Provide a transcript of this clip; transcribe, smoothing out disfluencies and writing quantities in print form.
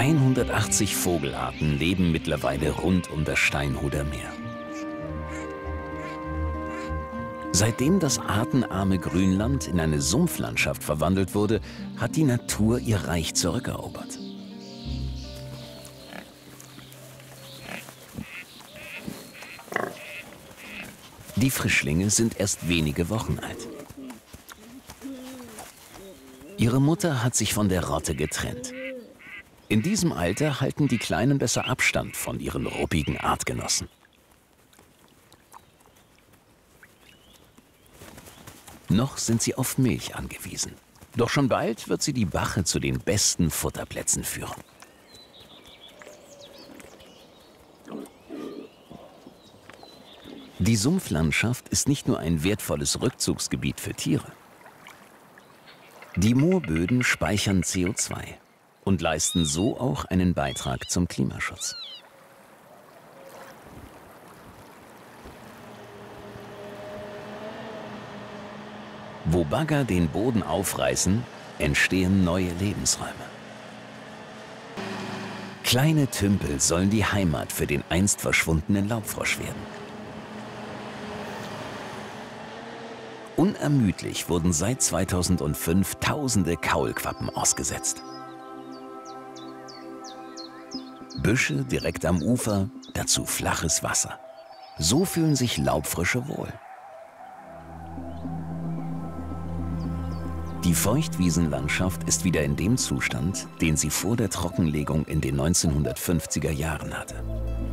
180 Vogelarten leben mittlerweile rund um das Steinhuder Meer. Seitdem das artenarme Grünland in eine Sumpflandschaft verwandelt wurde, hat die Natur ihr Reich zurückerobert. Die Frischlinge sind erst wenige Wochen alt. Ihre Mutter hat sich von der Rotte getrennt. In diesem Alter halten die Kleinen besser Abstand von ihren ruppigen Artgenossen. Noch sind sie auf Milch angewiesen. Doch schon bald wird sie die Bache zu den besten Futterplätzen führen. Die Sumpflandschaft ist nicht nur ein wertvolles Rückzugsgebiet für Tiere. Die Moorböden speichern CO2 und leisten so auch einen Beitrag zum Klimaschutz. Wo Bagger den Boden aufreißen, entstehen neue Lebensräume. Kleine Tümpel sollen die Heimat für den einst verschwundenen Laubfrosch werden. Unermüdlich wurden seit 2005 tausende Kaulquappen ausgesetzt. Büsche direkt am Ufer, dazu flaches Wasser. So fühlen sich Laubfrösche wohl. Die Feuchtwiesenlandschaft ist wieder in dem Zustand, den sie vor der Trockenlegung in den 1950er Jahren hatte.